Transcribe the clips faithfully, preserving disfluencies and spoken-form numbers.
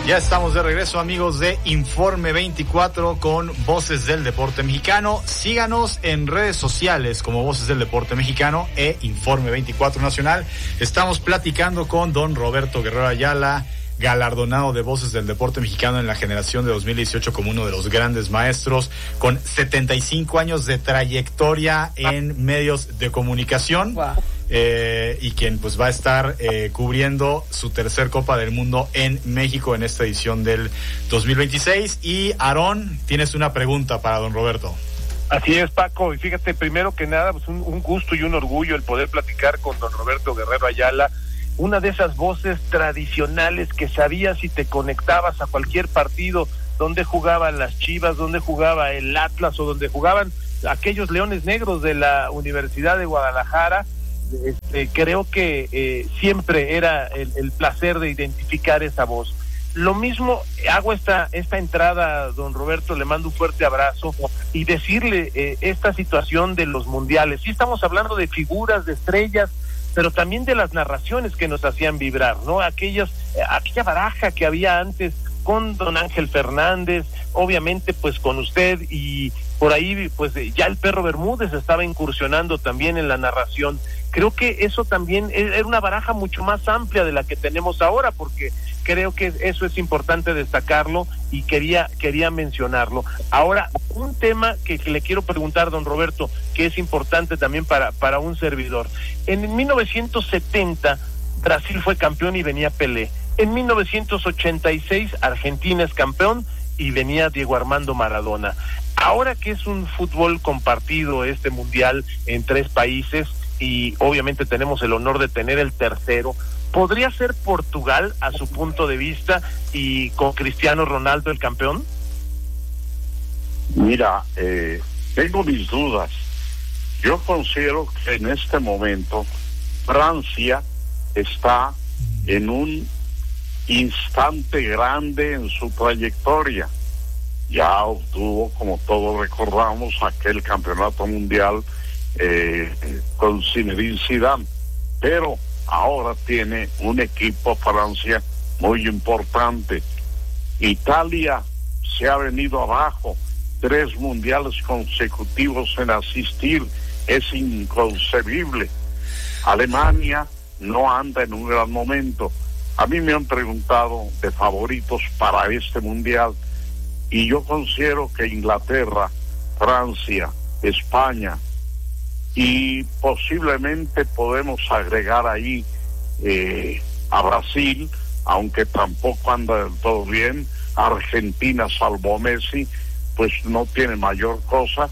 Ya estamos de regreso, amigos de Informe veinticuatro con Voces del Deporte Mexicano. Síganos en redes sociales como Voces del Deporte Mexicano e Informe veinticuatro Nacional. Estamos platicando con don Roberto Guerrero Ayala, galardonado de Voces del Deporte Mexicano en la generación de dos mil dieciocho como uno de los grandes maestros, con setenta y cinco años de trayectoria en medios de comunicación. Wow. Eh, y quien pues va a estar eh, cubriendo su tercer Copa del Mundo en México en esta edición del dos mil veintiséis. Y Aarón, tienes una pregunta para don Roberto. Así es, Paco, y fíjate, primero que nada, pues un, un gusto y un orgullo el poder platicar con don Roberto Guerrero Ayala, una de esas voces tradicionales que sabías si te conectabas a cualquier partido donde jugaban las Chivas, donde jugaba el Atlas o donde jugaban aquellos Leones Negros de la Universidad de Guadalajara. Este, creo que eh, siempre era el, el placer de identificar esa voz. Lo mismo, hago esta esta entrada, don Roberto, le mando un fuerte abrazo y decirle eh, esta situación de los mundiales. Sí estamos hablando de figuras, de estrellas, pero también de las narraciones que nos hacían vibrar, ¿no? Aquellas, eh, aquella baraja que había antes con don Ángel Fernández, obviamente pues con usted, y por ahí pues ya el Perro Bermúdez estaba incursionando también en la narración. Creo que eso también era una baraja mucho más amplia de la que tenemos ahora, porque creo que eso es importante destacarlo y quería quería mencionarlo. Ahora, un tema que, que le quiero preguntar, don Roberto, que es importante también para, para un servidor. En mil novecientos setenta, Brasil fue campeón y venía Pelé. En mil novecientos ochenta y seis, Argentina es campeón y venía Diego Armando Maradona. Ahora que es un fútbol compartido este mundial en tres países, y obviamente tenemos el honor de tener el tercero, ¿podría ser Portugal a su punto de vista y con Cristiano Ronaldo el campeón? Mira, eh, tengo mis dudas. Yo considero que en este momento Francia está en un instante grande en su trayectoria. Ya obtuvo, como todos recordamos, aquel campeonato mundial eh, con Zinedine Zidane, pero ahora tiene un equipo Francia muy importante. Italia se ha venido abajo, tres mundiales consecutivos en asistir, es inconcebible. Alemania no anda en un gran momento. A mí me han preguntado de favoritos para este mundial y yo considero que Inglaterra, Francia, España y posiblemente podemos agregar ahí eh, a Brasil, aunque tampoco anda del todo bien. Argentina, salvo Messi, pues no tiene mayor cosa.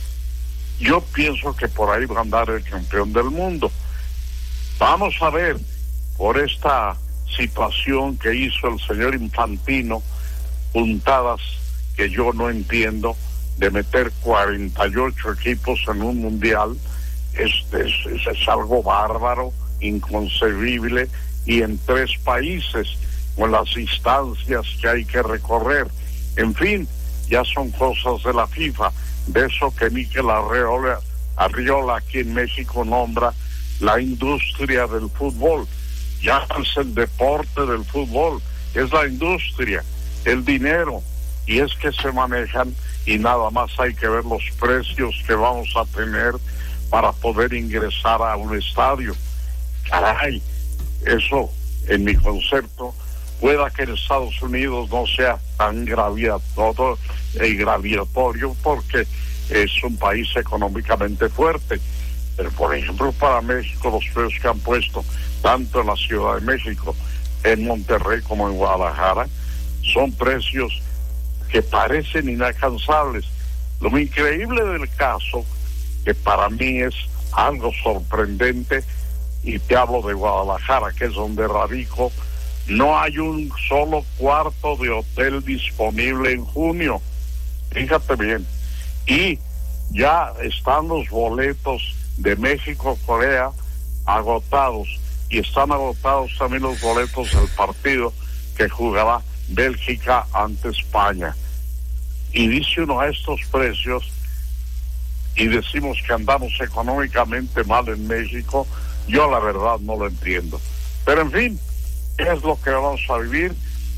Yo pienso que por ahí va a andar el campeón del mundo. Vamos a ver, por esta situación que hizo el señor Infantino, puntadas que yo no entiendo, de meter cuarenta y ocho equipos en un mundial, es, es, es, es algo bárbaro, inconcebible, y en tres países, con las instancias que hay que recorrer. En fin, ya son cosas de la FIFA, de eso que Mikel Arriola, Arriola aquí en México nombra la industria del fútbol. Ya es el deporte del fútbol, es la industria, el dinero, y es que se manejan, y nada más hay que ver los precios que vamos a tener para poder ingresar a un estadio. Caray, eso en mi concepto, pueda que en Estados Unidos no sea tan graviatorio, eh, gravitorio, porque es un país económicamente fuerte, pero por ejemplo para México los precios que han puesto tanto en la Ciudad de México, en Monterrey como en Guadalajara, son precios que parecen inalcanzables. Lo increíble del caso, que para mí es algo sorprendente, y te hablo de Guadalajara, que es donde radico, no hay un solo cuarto de hotel disponible en junio. Fíjate bien. Y ya están los boletos de México-Corea agotados, y están agotados también los boletos del partido que jugará Bélgica ante España. Y dice uno a estos precios y decimos que andamos económicamente mal en México. Yo la verdad no lo entiendo, pero en fin, es lo que vamos a vivir.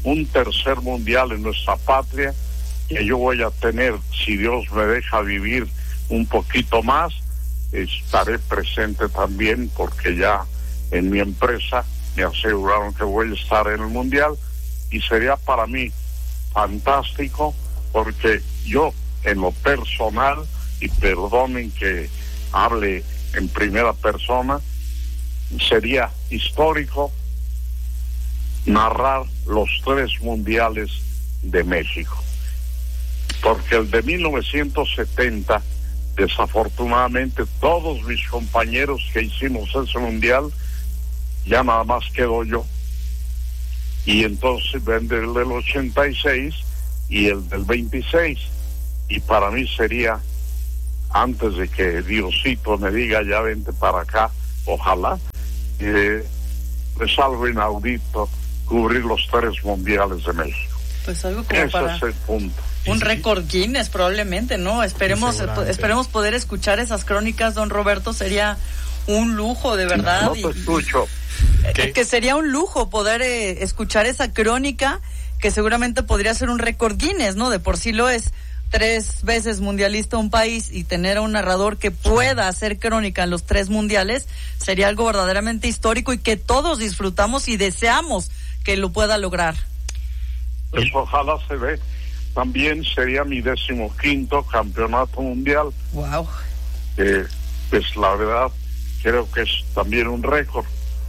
un tercer mundial en nuestra patria, que yo voy a tener, si Dios me deja vivir un poquito más, estaré presente también, porque ya en mi empresa me aseguraron que voy a estar en el mundial, y sería para mí fantástico, porque yo en lo personal, y perdonen que hable en primera persona, sería histórico narrar los tres mundiales de México, porque el de mil novecientos setenta, desafortunadamente todos mis compañeros que hicimos ese mundial, ya nada más quedo yo, y entonces vende el del ochenta y seis y el del veintiséis, y para mí sería, antes de que Diosito me diga ya vente para acá, ojalá, eh, es algo inaudito cubrir los tres mundiales de México. Pues algo como ese para es el punto. Un récord Guinness probablemente, ¿no? Esperemos, esperemos poder escuchar esas crónicas, don Roberto, sería un lujo, de verdad. No te y, escucho. Y, que sería un lujo poder eh, escuchar esa crónica, que seguramente podría ser un récord Guinness, ¿no? De por sí lo es. Tres veces mundialista un país, y tener a un narrador que pueda hacer crónica en los tres mundiales sería algo verdaderamente histórico, y que todos disfrutamos y deseamos que lo pueda lograr. Pues ojalá se ve. También sería mi decimoquinto campeonato mundial. Wow. Eh, pues la verdad creo que es también un récord.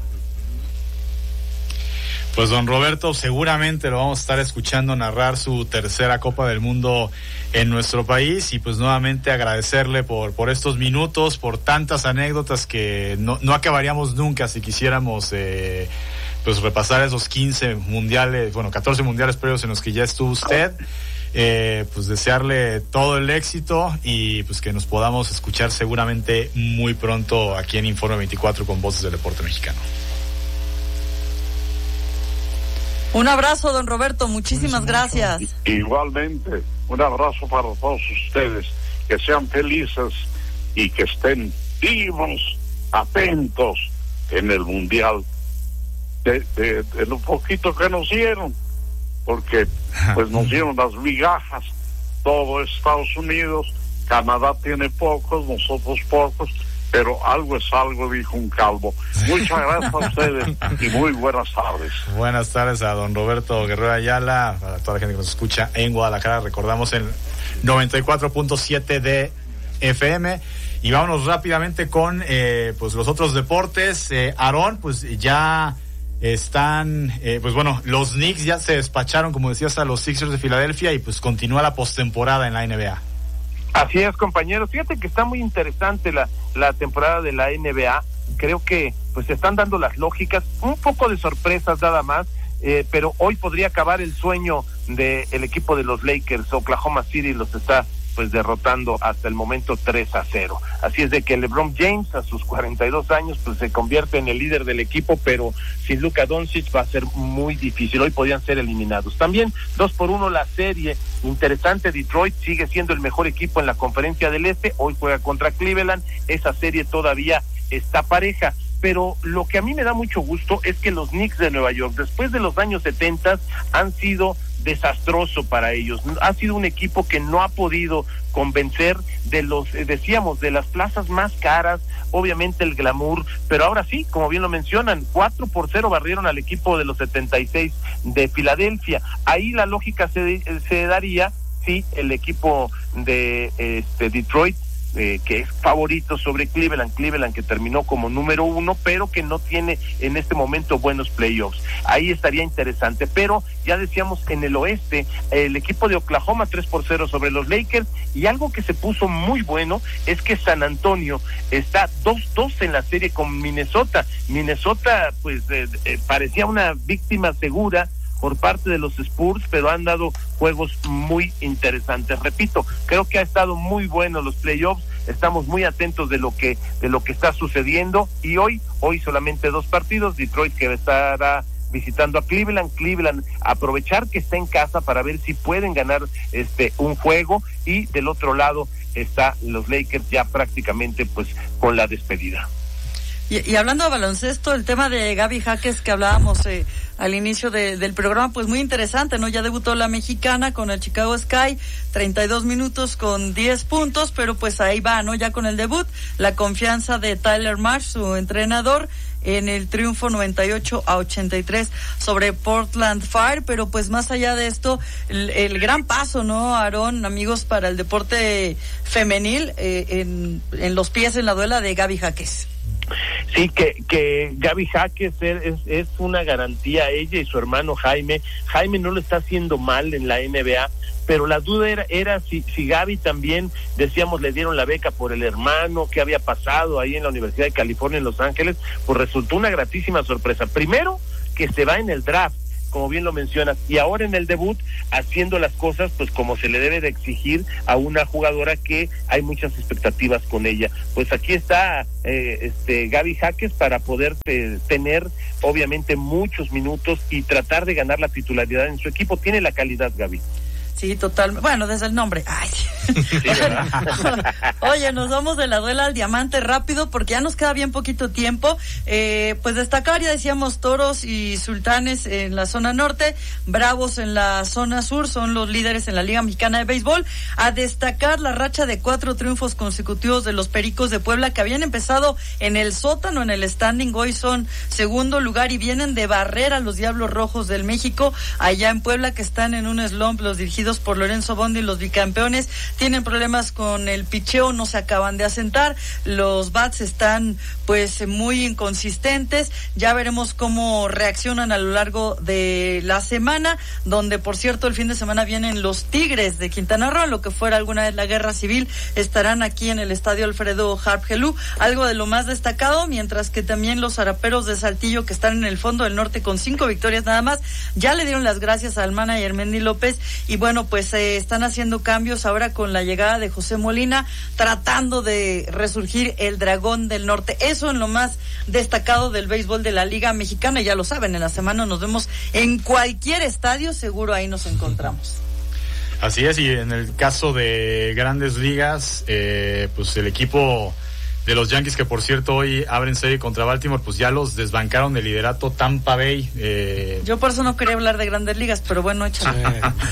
Pues don Roberto, seguramente lo vamos a estar escuchando narrar su tercera Copa del Mundo en nuestro país, y pues nuevamente agradecerle por por estos minutos, por tantas anécdotas que no, no acabaríamos nunca si quisiéramos eh, pues repasar esos quince mundiales, bueno, catorce mundiales previos en los que ya estuvo usted. Eh, pues desearle todo el éxito, y pues que nos podamos escuchar seguramente muy pronto aquí en Informe veinticuatro con Voces del Deporte Mexicano. Un abrazo, don Roberto, muchísimas gracias. Igualmente, un abrazo para todos ustedes, que sean felices y que estén vivos, atentos en el mundial de, de, de lo poquito que nos dieron, porque pues nos dieron las migajas, todo Estados Unidos, Canadá tiene pocos, nosotros pocos, pero algo es algo, dijo un calvo. Muchas gracias a ustedes y muy buenas tardes. Buenas tardes a don Roberto Guerrero Ayala, a toda la gente que nos escucha en Guadalajara, recordamos en noventa y cuatro punto siete de F M. Y vámonos rápidamente con eh, pues los otros deportes. Eh, Aarón, pues ya están, eh, pues bueno, los Knicks ya se despacharon, como decías, a los Sixers de Filadelfia, y pues continúa la postemporada en la N B A. Así es, compañeros. Fíjate que está muy interesante la, la temporada de la N B A. Creo que pues se están dando las lógicas, un poco de sorpresas nada más, eh, pero hoy podría acabar el sueño del equipo de los Lakers. Oklahoma City los está pues derrotando hasta el momento tres a cero. Así es de que LeBron James a sus cuarenta y dos años pues se convierte en el líder del equipo, pero sin Luka Doncic va a ser muy difícil. Hoy podían ser eliminados. También dos por uno la serie, interesante. Detroit sigue siendo el mejor equipo en la Conferencia del Este, hoy juega contra Cleveland. Esa serie todavía está pareja, pero lo que a mí me da mucho gusto es que los Knicks de Nueva York, después de los años setenta, han sido desastroso para ellos. Ha sido un equipo que no ha podido convencer de los, eh, decíamos, de las plazas más caras, obviamente el glamour, pero ahora sí, como bien lo mencionan, cuatro por cero barrieron al equipo de los setenta y seis de Filadelfia. Ahí la lógica se, se daría si el equipo de este Detroit, Eh, que es favorito sobre Cleveland, Cleveland que terminó como número uno, pero que no tiene en este momento buenos playoffs. Ahí estaría interesante, pero ya decíamos, en el oeste, el equipo de Oklahoma tres por cero sobre los Lakers, y algo que se puso muy bueno es que San Antonio está dos dos en la serie con Minnesota. Minnesota pues eh, eh, parecía una víctima segura por parte de los Spurs, pero han dado juegos muy interesantes. Repito, creo que ha estado muy bueno los playoffs, estamos muy atentos de lo que de lo que está sucediendo, y hoy hoy solamente dos partidos. Detroit que estará visitando a Cleveland, Cleveland aprovechar que está en casa para ver si pueden ganar este un juego, y del otro lado está los Lakers ya prácticamente pues con la despedida. Y, y hablando de baloncesto, el tema de Gaby Jaques que hablábamos eh, al inicio de, del programa, pues muy interesante, ¿no? Ya debutó la mexicana con el Chicago Sky, treinta y dos minutos con diez puntos, pero pues ahí va, ¿no? Ya con el debut, la confianza de Tyler Marsh, su entrenador, en el triunfo noventa y ocho a ochenta y tres sobre Portland Fire, pero pues más allá de esto, el, el gran paso, ¿no, Aarón, amigos, para el deporte femenil eh, en, en los pies en la duela de Gaby Jaques? Sí, que, que Gaby Jaques es, es una garantía, ella y su hermano Jaime. Jaime no lo está haciendo mal en la N B A, pero la duda era, era si, si Gaby también, decíamos, le dieron la beca por el hermano, qué había pasado ahí en la Universidad de California en Los Ángeles. Pues resultó una gratísima sorpresa. Primero, que se va en el draft, como bien lo mencionas, y ahora en el debut haciendo las cosas pues como se le debe de exigir a una jugadora que hay muchas expectativas con ella. Pues aquí está eh, este Gaby Jaques para poder eh, tener obviamente muchos minutos y tratar de ganar la titularidad en su equipo. Tiene la calidad, Gaby. Sí, total. Bueno, desde el nombre. Ay. Sí, Oye, nos vamos de la duela al diamante rápido porque ya nos queda bien poquito tiempo. Eh, pues destacar, ya decíamos, Toros y Sultanes en la zona norte, Bravos en la zona sur, son los líderes en la Liga Mexicana de Béisbol. A destacar la racha de cuatro triunfos consecutivos de los Pericos de Puebla, que habían empezado en el sótano, en el standing, hoy son segundo lugar y vienen de barrer a los Diablos Rojos del México, allá en Puebla, que están en un slump, los dirigidos por Lorenzo Bondi, los bicampeones. Tienen problemas con el picheo, no se acaban de asentar, los bats están pues muy inconsistentes. Ya veremos cómo reaccionan a lo largo de la semana, donde por cierto el fin de semana vienen los Tigres de Quintana Roo, lo que fuera alguna vez la guerra civil, estarán aquí en el estadio Alfredo Harp Helú, algo de lo más destacado, mientras que también los Zaraperos de Saltillo, que están en el fondo del norte con cinco victorias nada más, ya le dieron las gracias al manager Mendy López y bueno, pues eh, están haciendo cambios ahora con la llegada de José Molina, tratando de resurgir el Dragón del Norte. Eso en lo más destacado del béisbol de la Liga Mexicana, ya lo saben, en la semana nos vemos en cualquier estadio, seguro ahí nos encontramos. Así es, y en el caso de Grandes Ligas, eh, pues el equipo de los Yankees, que por cierto hoy abren serie contra Baltimore, pues ya los desbancaron del liderato Tampa Bay. Eh... Yo por eso no quería hablar de Grandes Ligas, pero bueno, échale.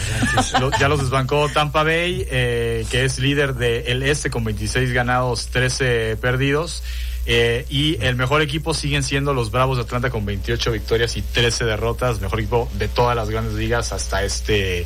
Ya los desbancó Tampa Bay, eh, que es líder del Este con veintiséis ganados, trece perdidos. Eh, y el mejor equipo siguen siendo los Bravos de Atlanta con veintiocho victorias y trece derrotas, mejor equipo de todas las Grandes Ligas hasta este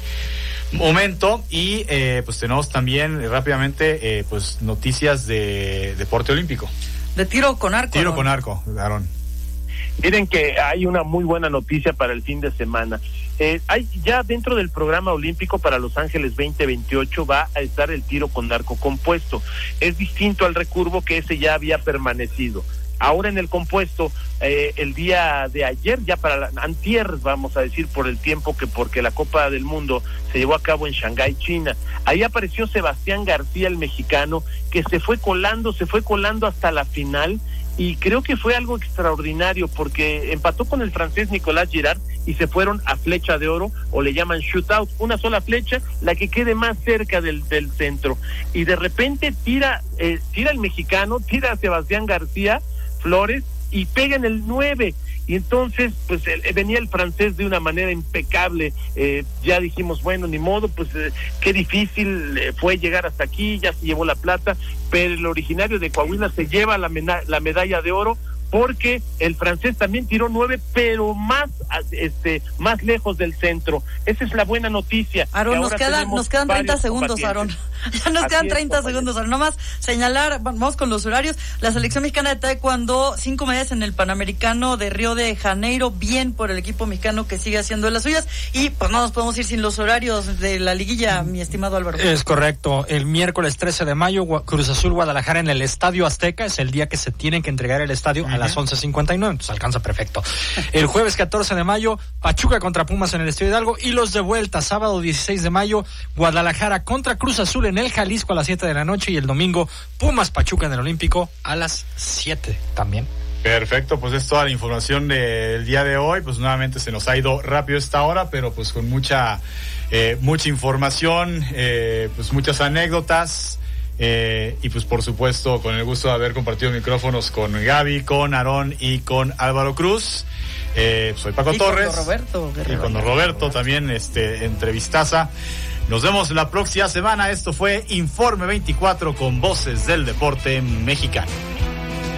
momento. Y eh, pues tenemos también eh, rápidamente eh, pues noticias de deporte olímpico. De tiro con arco. Tiro ¿no? con arco, Aarón. Miren que hay una muy buena noticia para el fin de semana. Eh, hay ya dentro del programa olímpico para Los Ángeles veinte veintiocho va a estar el tiro con arco compuesto. Es distinto al recurvo, que ese ya había permanecido. Ahora en el compuesto, eh, el día de ayer, ya para la, antier, vamos a decir, por el tiempo que porque la Copa del Mundo se llevó a cabo en Shanghái, China, ahí apareció Sebastián García, el mexicano, que se fue colando, se fue colando hasta la final, y creo que fue algo extraordinario porque empató con el francés Nicolas Girard y se fueron a flecha de oro, o le llaman shootout, una sola flecha, la que quede más cerca del, del centro, y de repente tira, eh, tira el mexicano, tira a Sebastián García Flores y pega en el nueve, y entonces pues eh, venía el francés de una manera impecable. Eh, ya dijimos, bueno, ni modo, pues eh, qué difícil eh, fue llegar hasta aquí, ya se llevó la plata, pero el originario de Coahuila se lleva la, mena- la medalla de oro, porque el francés también tiró nueve, pero más este más lejos del centro. Esa es la buena noticia. Aarón, nos quedan, nos quedan treinta segundos, Aarón. Ya nos Así quedan treinta es, segundos, Aarón. Nomás señalar, vamos con los horarios. La selección mexicana de taekwondo, cinco medallas en el Panamericano de Río de Janeiro, bien por el equipo mexicano que sigue haciendo las suyas. Y pues no nos podemos ir sin los horarios de la liguilla, mi estimado Álvaro. Es correcto. El miércoles trece de mayo, Cruz Azul Guadalajara en el Estadio Azteca, es el día que se tienen que entregar el estadio a las once cincuenta y nueve, entonces alcanza perfecto. El jueves catorce de mayo, Pachuca contra Pumas en el Estadio Hidalgo, y los de vuelta, sábado dieciséis de mayo, Guadalajara contra Cruz Azul en el Jalisco a las siete de la noche, y el domingo, Pumas Pachuca en el Olímpico a las siete también. Perfecto, pues es toda la información del día de hoy. Pues nuevamente se nos ha ido rápido esta hora, pero pues con mucha, eh, mucha información, eh, pues muchas anécdotas. Eh, y pues por supuesto con el gusto de haber compartido micrófonos con Gaby, con Aarón y con Álvaro Cruz. Eh, soy Paco y Torres. Con Roberto Guerrero. Y con Roberto, Roberto también, este, entrevistaza. Nos vemos la próxima semana. Esto fue Informe veinticuatro con Voces del Deporte Mexicano.